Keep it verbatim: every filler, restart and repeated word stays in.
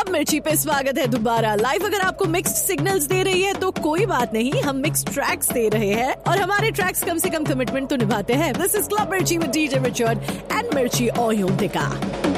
Club मिर्ची पे स्वागत है दोबारा। लाइफ अगर आपको मिक्स्ड सिग्नल्स दे रही है तो कोई बात नहीं, हम मिक्स्ड ट्रैक्स दे रहे हैं और हमारे ट्रैक्स कम से कम कमिटमेंट तो निभाते हैं। दिस इज क्लब मिर्ची विद डीजे रिचर्ड एंड मिर्ची ओयोंतिका।